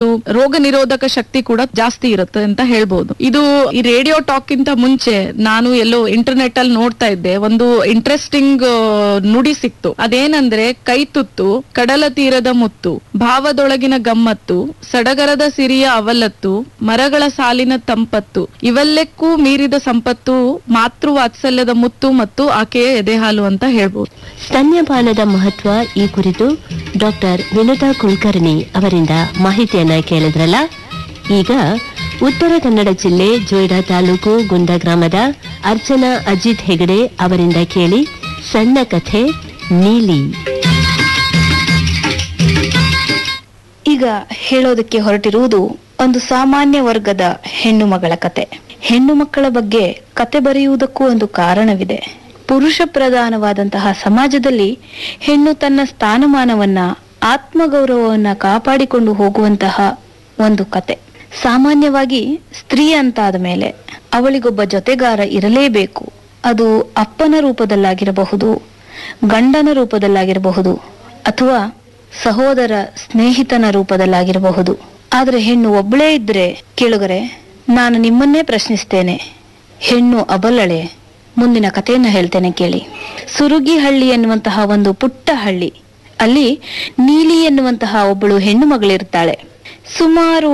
ರೋಗ ನಿರೋಧಕ ಶಕ್ತಿ ಕೂಡ ಜಾಸ್ತಿ ಇರುತ್ತೆ ಅಂತ ಹೇಳ್ಬೋದು. ಇದು ಈ ರೇಡಿಯೋ ಟಾಕ್ ಇಂತ ಮುಂಚೆ ನಾನು ಎಲ್ಲೋ ಇಂಟರ್ನೆಟ್ ಅಲ್ಲಿ ನೋಡ್ತಾ ಇದ್ದೆ, ಒಂದು ಇಂಟ್ರೆಸ್ಟಿಂಗ್ ನುಡಿ ಸಿಕ್ತು. ಅದೇನಂದ್ರೆ ಕೈತುತ್ತು, ಕಡಲ ತೀರದ ಮುತ್ತು, ಭಾವದೊಳಗಿನ ಗಮ್ಮತ್ತು, ಸಡಗರದ ಸಿರಿಯ ಅವಲತ್ತು, ಮರಗಳ ಸಾಲಿನ ತಂಪತ್ತು, ಇವೆಲ್ಲಕ್ಕೂ ಮೀರಿದ ಸಂಪತ್ತು ಮಾತೃ ವಾತ್ಸಲ್ಯದ ಮುತ್ತು ಮತ್ತು ಆಕೆಯ ಎದೆಹಾಲು ಅಂತ ಹೇಳ್ಬೋದು. ಸ್ತನ್ಯಪಾನದ ಮಹತ್ವ ಈ ಕುರಿತು ಡಾಕ್ಟರ್ ವಿನುತಾ ಕುಲಕರ್ಣಿ ಅವರಿಂದ ಮಾಹಿತಿಯನ್ನ ಕೇಳಿದ್ರಲ್ಲ. ಈಗ ಉತ್ತರ ಕನ್ನಡ ಜಿಲ್ಲೆ ಜೋಯಿಡಾ ತಾಲೂಕು ಗುಂದ ಗ್ರಾಮದ ಅರ್ಚನಾ ಅಜಿತ್ ಹೆಗಡೆ ಅವರಿಂದ ಕೇಳಿ ಸಣ್ಣ ಕಥೆ ನೀಲಿ. ಈಗ ಹೇಳೋದಕ್ಕೆ ಹೊರಟಿರುವುದು ಒಂದು ಸಾಮಾನ್ಯ ವರ್ಗದ ಹೆಣ್ಣು ಮಗಳ ಕತೆ. ಹೆಣ್ಣು ಮಕ್ಕಳ ಬಗ್ಗೆ ಕತೆ ಬರೆಯುವುದಕ್ಕೂ ಒಂದು ಕಾರಣವಿದೆ. ಪುರುಷ ಪ್ರಧಾನವಾದಂತಹ ಸಮಾಜದಲ್ಲಿ ಹೆಣ್ಣು ತನ್ನ ಸ್ಥಾನಮಾನವನ್ನ, ಆತ್ಮಗೌರವವನ್ನ ಕಾಪಾಡಿಕೊಂಡು ಹೋಗುವಂತಹ ಒಂದು ಕತೆ. ಸಾಮಾನ್ಯವಾಗಿ ಸ್ತ್ರೀ ಅಂತಾದ ಮೇಲೆ ಅವಳಿಗೊಬ್ಬ ಜೊತೆಗಾರ ಇರಲೇಬೇಕು. ಅದು ಅಪ್ಪನ ರೂಪದಲ್ಲಾಗಿರಬಹುದು, ಗಂಡನ ರೂಪದಲ್ಲಾಗಿರಬಹುದು, ಅಥವಾ ಸಹೋದರ ಸ್ನೇಹಿತನ ರೂಪದಲ್ಲಾಗಿರಬಹುದು. ಆದ್ರೆ ಹೆಣ್ಣು ಒಬ್ಬಳೇ ಇದ್ರೆ ಕೇಳುಗರೆ, ನಾನು ನಿಮ್ಮನ್ನೇ ಪ್ರಶ್ನಿಸ್ತೇನೆ, ಹೆಣ್ಣು ಅಬಲಳೆ? ಮುಂದಿನ ಕಥೆಯನ್ನ ಹೇಳ್ತೇನೆ ಕೇಳಿ. ಸುರುಗಿಹಳ್ಳಿ ಎನ್ನುವಂತಹ ಒಂದು ಪುಟ್ಟ ಹಳ್ಳಿ. ಅಲ್ಲಿ ನೀಲಿ ಎನ್ನುವಂತಹ ಒಬ್ಬಳು ಹೆಣ್ಣು ಮಗಳಿರ್ತಾಳೆ. ಸುಮಾರು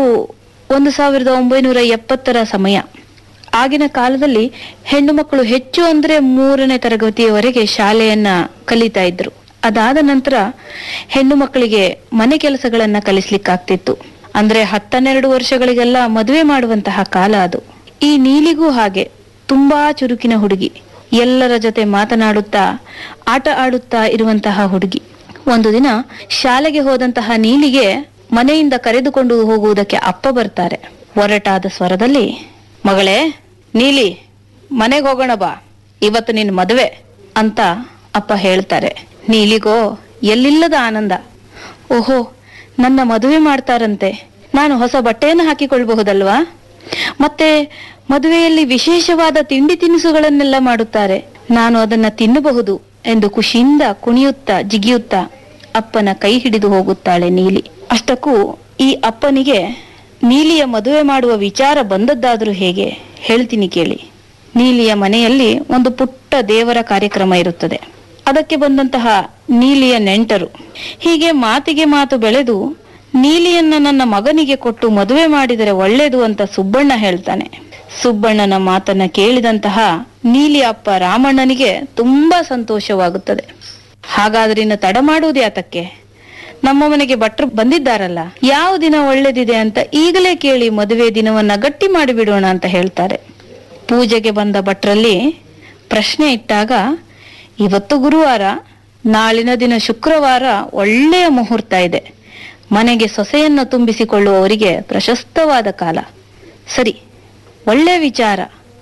1970 ಸಮಯ. ಆಗಿನ ಕಾಲದಲ್ಲಿ ಹೆಣ್ಣು ಮಕ್ಕಳು ಹೆಚ್ಚು ಅಂದ್ರೆ 3ನೇ ತರಗತಿಯವರೆಗೆ ಶಾಲೆಯನ್ನ ಕಲಿತಾ ಇದ್ರು. ಅದಾದ ನಂತರ ಹೆಣ್ಣು ಮಕ್ಕಳಿಗೆ ಮನೆ ಕೆಲಸಗಳನ್ನ ಕಲಿಸ್ಲಿಕ್ಕಾಗ್ತಿತ್ತು. ಅಂದ್ರೆ 10-12 ವರ್ಷಗಳಿಗೆಲ್ಲ ಮದುವೆ ಮಾಡುವಂತಹ ಕಾಲ ಅದು. ಈ ನೀಲಿಗೂ ಹಾಗೆ ತುಂಬಾ ಚುರುಕಿನ ಹುಡುಗಿ, ಎಲ್ಲರ ಜೊತೆ ಮಾತನಾಡುತ್ತಾ ಆಟ ಆಡುತ್ತಾ ಇರುವಂತಹ ಹುಡುಗಿ. ಒಂದು ದಿನ ಶಾಲೆಗೆ ಹೋದಂತಹ ನೀಲಿಗೆ ಮನೆಯಿಂದ ಕರೆದುಕೊಂಡು ಹೋಗುವುದಕ್ಕೆ ಅಪ್ಪ ಬರ್ತಾರೆ. ಒರಟಾದ ಸ್ವರದಲ್ಲಿ, ಮಗಳೇ ನೀಲಿ, ಮನೆಗೆ ಹೋಗೋಣ ಬಾ, ಇವತ್ತು ನಿನ್ ಮದುವೆ ಅಂತ ಅಪ್ಪ ಹೇಳ್ತಾರೆ. ನೀಲಿಗೋ ಎಲ್ಲಿಲ್ಲದ ಆನಂದ. ಓಹೋ, ನನ್ನ ಮದುವೆ ಮಾಡ್ತಾರಂತೆ, ನಾನು ಹೊಸ ಬಟ್ಟೆಯನ್ನು ಹಾಕಿಕೊಳ್ಬಹುದಲ್ವಾ? ಮತ್ತೆ ಮದುವೆಯಲ್ಲಿ ವಿಶೇಷವಾದ ತಿಂಡಿ ತಿನಿಸುಗಳನ್ನೆಲ್ಲ ಮಾಡುತ್ತಾರೆ, ನಾನು ಅದನ್ನ ತಿನ್ನಬಹುದು ಎಂದು ಖುಷಿಯಿಂದ ಕುಣಿಯುತ್ತಾ ಜಿಗಿಯುತ್ತಾ ಅಪ್ಪನ ಕೈ ಹಿಡಿದು ಹೋಗುತ್ತಾಳೆ ನೀಲಿ. ಅಷ್ಟಕ್ಕೂ ಈ ಅಪ್ಪನಿಗೆ ನೀಲಿಯ ಮದುವೆ ಮಾಡುವ ವಿಚಾರ ಬಂದದ್ದಾದ್ರೂ ಹೇಗೆ ಹೇಳ್ತೀನಿ ಕೇಳಿ. ನೀಲಿಯ ಮನೆಯಲ್ಲಿ ಒಂದು ಪುಟ್ಟ ದೇವರ ಕಾರ್ಯಕ್ರಮ ಇರುತ್ತದೆ. ಅದಕ್ಕೆ ಬಂದಂತಹ ನೀಲಿಯ ನೆಂಟರು. ಹೀಗೆ ಮಾತಿಗೆ ಮಾತು ಬೆಳೆದು ನೀಲಿಯನ್ನ ನನ್ನ ಮಗನಿಗೆ ಕೊಟ್ಟು ಮದುವೆ ಮಾಡಿದರೆ ಒಳ್ಳೇದು ಅಂತ ಸುಬ್ಬಣ್ಣ ಹೇಳ್ತಾನೆ. ಸುಬ್ಬಣ್ಣನ ಮಾತನ್ನ ಕೇಳಿದಂತಹ ನೀಲಿ ಅಪ್ಪ ರಾಮಣ್ಣನಿಗೆ ತುಂಬಾ ಸಂತೋಷವಾಗುತ್ತದೆ. ಹಾಗಾದ್ರೆ ಇನ್ನು ತಡ ಮಾಡುವುದು ಯಾತಕ್ಕೆ? ನಮ್ಮ ಮನೆಗೆ ಭಟ್ರು ಬಂದಿದ್ದಾರಲ್ಲ, ಯಾವ ದಿನ ಒಳ್ಳೇದಿದೆ ಅಂತ ಈಗಲೇ ಕೇಳಿ ಮದುವೆ ದಿನವನ್ನ ಗಟ್ಟಿ ಮಾಡಿಬಿಡೋಣ ಅಂತ ಹೇಳ್ತಾರೆ. ಪೂಜೆಗೆ ಬಂದ ಭಟ್ರಲ್ಲಿ ಪ್ರಶ್ನೆ ಇಟ್ಟಾಗ, ಇವತ್ತು ಗುರುವಾರ, ನಾಳಿನ ದಿನ ಶುಕ್ರವಾರ ಒಳ್ಳೆಯ ಮುಹೂರ್ತ ಇದೆ, ಮನೆಗೆ ಸೊಸೆಯನ್ನು ತುಂಬಿಸಿಕೊಳ್ಳುವವರಿಗೆ ಪ್ರಶಸ್ತವಾದ ಕಾಲ. ಸರಿ, ಒಳ್ಳೆ ವಿಚಾರ,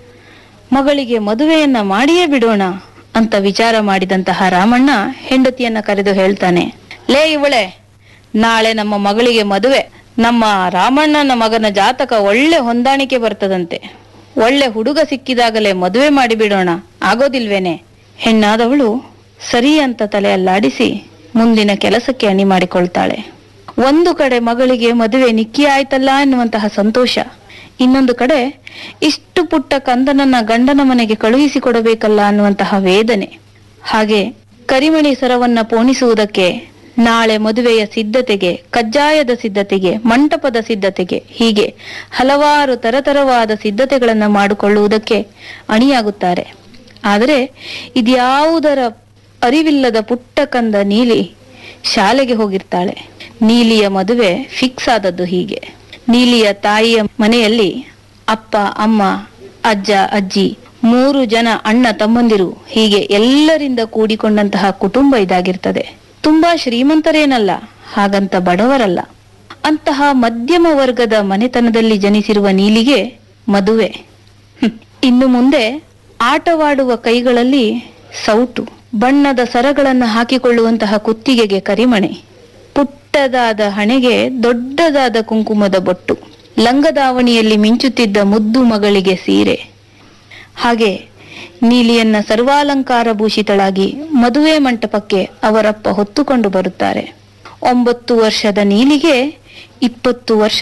ಮಗಳಿಗೆ ಮದುವೆಯನ್ನ ಮಾಡಿಯೇ ಬಿಡೋಣ ಅಂತ ವಿಚಾರ ಮಾಡಿದಂತಹ ರಾಮಣ್ಣ ಹೆಂಡತಿಯನ್ನ ಕರೆದು ಹೇಳ್ತಾನೆ, ಲೇ ಇವಳೆ, ನಾಳೆ ನಮ್ಮ ಮಗಳಿಗೆ ಮದುವೆ. ನಮ್ಮ ರಾಮಣ್ಣನ ಮಗನ ಜಾತಕ ಒಳ್ಳೆ ಹೊಂದಾಣಿಕೆ ಬರ್ತದಂತೆ, ಒಳ್ಳೆ ಹುಡುಗ ಸಿಕ್ಕಿದಾಗಲೇ ಮದುವೆ ಮಾಡಿಬಿಡೋಣ, ಆಗೋದಿಲ್ವೇನೆ? ಹೆಣ್ಣಾದವಳು ಸರಿ ಅಂತ ತಲೆ ಅಲ್ಲಾಡಿಸಿ ಮುಂದಿನ ಕೆಲಸಕ್ಕೆ ಅಣಿ ಮಾಡಿಕೊಳ್ತಾಳೆ. ಒಂದು ಕಡೆ ಮಗಳಿಗೆ ಮದುವೆ ನಿಕ್ಕಿ ಆಯ್ತಲ್ಲ ಎನ್ನುವಂತಹ ಸಂತೋಷ, ಇನ್ನೊಂದು ಕಡೆ ಇಷ್ಟು ಪುಟ್ಟ ಕಂದನನ್ನ ಗಂಡನ ಮನೆಗೆ ಕಳುಹಿಸಿಕೊಡಬೇಕಲ್ಲ ಅನ್ನುವಂತಹ ವೇದನೆ. ಹಾಗೆ ಕರಿಮಣಿ ಸರವನ್ನ ಪೋಣಿಸುವುದಕ್ಕೆ, ನಾಳೆ ಮದುವೆಯ ಸಿದ್ಧತೆಗೆ, ಕಜ್ಜಾಯದ ಸಿದ್ಧತೆಗೆ, ಮಂಟಪದ ಸಿದ್ಧತೆಗೆ, ಹೀಗೆ ಹಲವಾರು ತರತರವಾದ ಸಿದ್ಧತೆಗಳನ್ನ ಮಾಡಿಕೊಳ್ಳುವುದಕ್ಕೆ ಅಣಿಯಾಗುತ್ತಾರೆ. ಆದರೆ ಇದ್ಯಾವುದರ ಅರಿವಿಲ್ಲದ ಪುಟ್ಟ ಕಂದ ನೀಲಿ ಶಾಲೆಗೆ ಹೋಗಿರ್ತಾಳೆ. ನೀಲಿಯ ಮದುವೆ ಫಿಕ್ಸ್ ಆದದ್ದು ಹೀಗೆ. ನೀಲಿಯ ತಾಯಿಯ ಮನೆಯಲ್ಲಿ ಅಪ್ಪ, ಅಮ್ಮ, ಅಜ್ಜ, ಅಜ್ಜಿ, 3 ಜನ ಅಣ್ಣ ತಮ್ಮಂದಿರು, ಹೀಗೆ ಎಲ್ಲರಿಂದ ಕೂಡಿಕೊಂಡಂತಹ ಕುಟುಂಬ ಇದಾಗಿರ್ತದೆ. ತುಂಬಾ ಶ್ರೀಮಂತರೇನಲ್ಲ, ಹಾಗಂತ ಬಡವರಲ್ಲ. ಅಂತಹ ಮಧ್ಯಮ ವರ್ಗದ ಮನೆತನದಲ್ಲಿ ಜನಿಸಿರುವ ನೀಲಿಗೆ ಮದುವೆ. ಇನ್ನು ಮುಂದೆ ಆಟವಾಡುವ ಕೈಗಳಲ್ಲಿ ಸೌಟು, ಬಣ್ಣದ ಸರಗಳನ್ನು ಹಾಕಿಕೊಳ್ಳುವಂತಹ ಕುತ್ತಿಗೆಗೆ ಕರಿಮಣೆ, ಪುಟ್ಟದಾದ ಹಣೆಗೆ ದೊಡ್ಡದಾದ ಕುಂಕುಮದ ಬೊಟ್ಟು, ಲಂಗದಾವಣಿಯಲ್ಲಿ ಮಿಂಚುತ್ತಿದ್ದ ಮುದ್ದು ಮಗಳಿಗೆ ಸೀರೆ. ಹಾಗೆ ನೀಲಿಯನ್ನ ಸರ್ವಾಲಂಕಾರ ಭೂಷಿತಳಾಗಿ ಮದುವೆ ಮಂಟಪಕ್ಕೆ ಅವರಪ್ಪ ಹೊತ್ತುಕೊಂಡು ಬರುತ್ತಾರೆ. 9 ವರ್ಷದ ನೀಲಿಗೆ 20 ವರ್ಷ